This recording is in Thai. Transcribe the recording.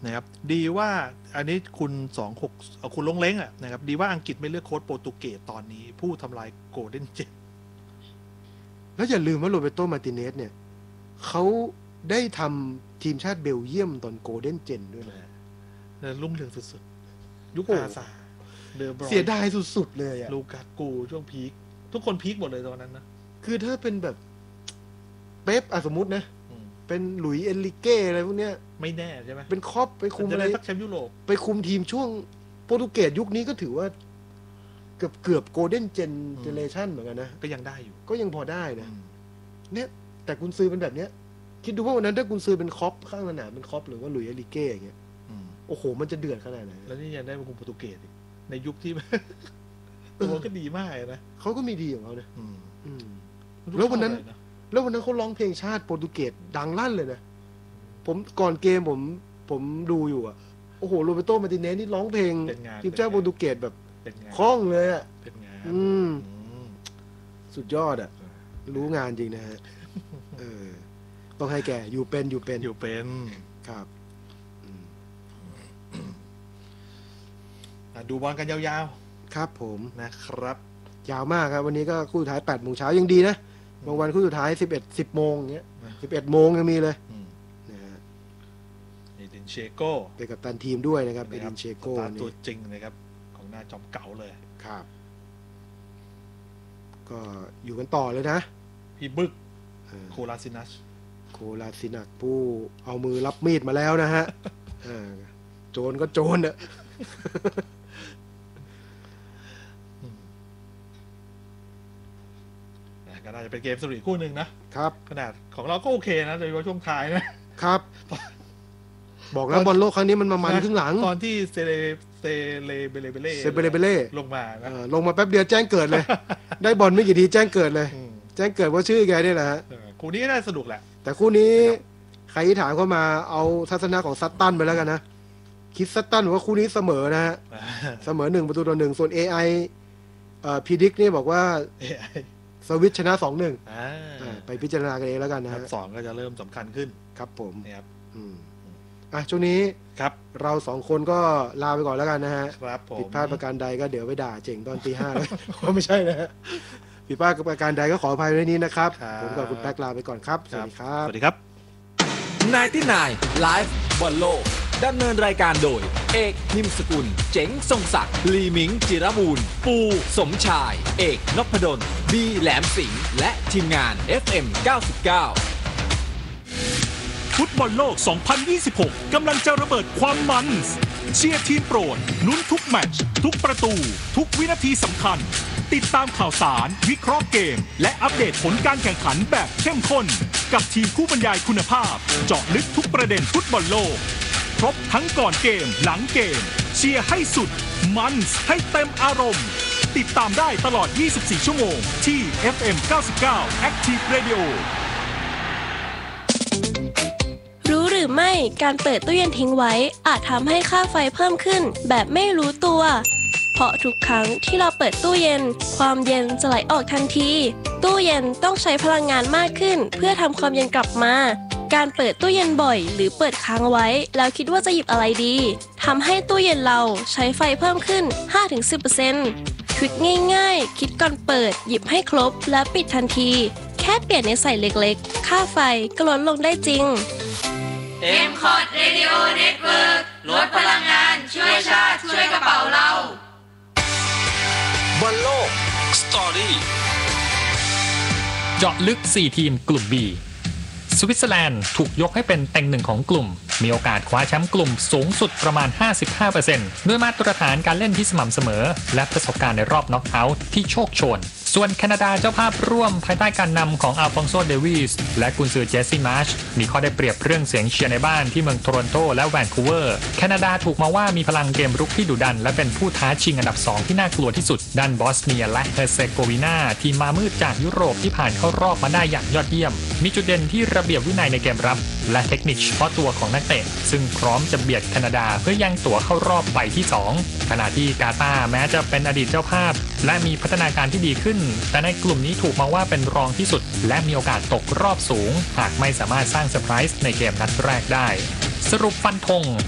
นะครับดีว่าอันนี้คุณ26คุณลงเล้งอ่ะนะครับดีว่าอังกฤษไม่เลือกโค้ชโปรตุเกสตอนนี้ผู้ทำลายโกลเด้นเจ็ตแล้วอย่าลืมว่าโรเบโตมาร์ติเนสเนี่ยเขาได้ทำทีมชาติเบลเยียมตอนโกลเด้นเจนด้วยนะรุ่งเรืองสุดๆยุคอาซาเดอบรอยเสียดายสุดๆเลยอะลูกากูช่วงพีคทุกคนพีคหมดเลยตอนนั้นนะคือถ้าเป็นแบบเป๊ปสมมุตินะเป็นหลุยส์เอนริเก้อะไรพวกเนี้ยไม่แน่ใช่ไหมเป็นคอปไปคุมอะไรสักแชมป์ยุโรปไปคุมทีมช่วงโปรตุเกสยุคนี้ก็ถือว่าเกือบโกลเด้นเจเนเรชั่นเหมือนกันนะก็ยังได้อยู่ก็ยังพอได้นะเนี่ยแต่กุนซือเป็นแบบเนี้ยคิดดูว่าวันนั้นถ้ากุนซือเป็นคอปข้างสนามเป็นคอปหรือว่าหลุยส์เอนริเก้อย่างเงี้ยโอ้โหมันจะเดือดขนาดไหนแล้วนี่ยังได้มาคุมโปรตุเกสในยุคที่ตัวก็ดีมากนะเขาก็มีดีของเขานะแล้ววันนั้นเขาร้องเพลงชาติโปรตุเกสดังลั่นเลยนะผมก่อนเกมผมดูอยู่อ่ะโอ้โหโรเบโตมาร์ติเนสนี่ร้องเพลงทีมชาติโปรตุเกสแบบคล่องเลยอ่ะเป็นงานสุดยอดอ่ะรู้งานจริงนะฮะต้องให้แกอยู่เป็นครับดูบอลกันยาวๆครับผมนะครับยาวมากครับวันนี้ก็คู่สุดท้าย 8 โมงเช้ายังดีนะบางวันคู่สุดท้าย10 โมงอย่างเงี้ย11 โมงยังมีเลยนะฮะเอดินเชโก้เป็นกัปตันทีมด้วยนะครับเอดินเชโก้ตัวจริงนะครับของหน้าจอมเก่าเลยครับก็อยู่กันต่อเลยนะพี่บึกโคลาซินักผู้เอามือรับมีดมาแล้วนะฮะโจรก็โจรเนอะก็น่าจะเป็นเกมสนุกคู่หนึ่งนะครับขนาดของเราก็โอเคนะโดยเฉพาะช่วงท้ายนะครับบอกแล้วบอลโลกครั้งนี้มันมาครึ่งหลังตอนที่เซเลเบเล่ลงมาลงมาแป๊บเดียวแจ้งเกิดเลยได้บอลไม่กี่ทีแจ้งเกิดเลยแจ้งเกิดว่าชื่อแกนี่แหละคู่นี้ก็น่าสนุกแหละแต่คู่นี้ใครที่ถามเข้ามาเอาทัศนะของซัตตันไปแล้วกันนะคิดซัตตันว่าคู่นี้เสมอนะฮะเสมอ1-1ส่วน AI พีดิกนี่บอกว่า AI สวิตชนะ2-1ไปพิจารณากันเองแล้วกันนะฮะ 2ก็จะเริ่มสำคัญขึ้นครับผมครับช่วงนี้ครับเรา2คนก็ลาไปก่อนแล้วกันนะฮะผิดพลาดประการใดก็เดี๋ยวไปด่าเจ๋งตอนตี 5เลยไม่ใช่นะฮะผิดพลาดประการใดก็ขออภัยด้วยนี้นะครับผมกับคุณแป๊กลาไปก่อนครับสวัสดีครับ 99 Live บอลโลกดำเนินรายการโดยเอกนิมสกุลเจ๋งทรงศักดิ์ลีมิงจิรบูรณ์ปูสมชายเอกนพดลบีแหลมสิงห์และทีมงาน FM 99 ฟุตบอลโลก 2026 กำลังจะระเบิดความมันเชียร์ทีมโปรดลุ้นทุกแมตช์ทุกประตูทุกวินาทีสำคัญติดตามข่าวสารวิเคราะห์เกมและอัปเดตผลการแข่งขันแบบเข้มข้นกับทีมผู้บรรยายคุณภาพเจาะลึกทุกประเด็นฟุตบอลโลกครบทั้งก่อนเกมหลังเกมเชียร์ให้สุดมันให้เต็มอารมณ์ติดตามได้ตลอด 24 ชั่วโมงที่ FM 99 Active Radio รู้หรือไม่การเปิดตู้เย็นทิ้งไว้อาจทำให้ค่าไฟเพิ่มขึ้นแบบไม่รู้ตัวเพราะทุกครั้งที่เราเปิดตู้เย็นความเย็นจะไหลออกทันทีตู้เย็นต้องใช้พลังงานมากขึ้นเพื่อทำความเย็นกลับมาการเปิดตู้เย็นบ่อยหรือเปิดค้างไว้แล้วคิดว่าจะหยิบอะไรดีทำให้ตู้เย็นเราใช้ไฟเพิ่มขึ้น 5-10% ทริคง่ายๆคิดก่อนเปิดหยิบให้ครบและปิดทันทีแค่เปลี่ยนในใส่เล็กๆค่าไฟก็ลดลงได้จริง M-Cod Radio Network ลดพลังงานช่วยชาติช่วยกระเป๋าเราบอลโลกสตอรี่เจาะลึก4ทีมกลุ่ม B สวิตเซอร์แลนด์ถูกยกให้เป็นเต็งหนึ่งของกลุ่มมีโอกาสคว้าแชมป์กลุ่มสูงสุดประมาณ 55% ด้วยมาตรฐานการเล่นที่สม่ำเสมอและประสบการณ์ในรอบน็อกเอาท์ที่โชคโชนส่วนแคนาดาเจ้าภาพร่วมภายใต้การนำของอัลฟองโซ เดวิสและกุนซือเจสซี่มาร์ชมีข้อได้เปรียบเรื่องเสียงเชียร์ในบ้านที่เมืองโตรอนโตและแวนคูเวอร์แคนาดาถูกมาว่ามีพลังเกมรุกที่ดุดันและเป็นผู้ท้าชิงอันดับ2ที่น่ากลัวที่สุดด้านบอสเนียและเฮอร์เซโกวีนาทีมมามืดจากยุโรปที่ผ่านเข้ารอบมาได้อย่างยอดเยี่ยมมีจุดเด่นที่ระเบียบวินัยในเกมรับและเทคนิคเฉพาะตัวของนักเตะซึ่งพร้อมจะเบียดแคนาดาเพื่อแย่งตั๋วเข้ารอบใบที่2ขณะที่กาตาร์แม้จะเป็นอดีตเจ้าภาพและมีพัฒนาการที่ดีขึ้นแต่ในกลุ่มนี้ถูกมองว่าเป็นรองที่สุดและมีโอกาสตกรอบสูงหากไม่สามารถสร้างเซอร์ไพรส์ในเกมนัดแรกได้สรุปฟันธง